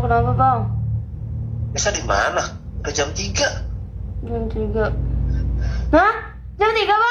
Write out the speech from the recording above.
kenapa bang? Bisa di mana? Udah jam 3. Jam 3. Hah? Jam 3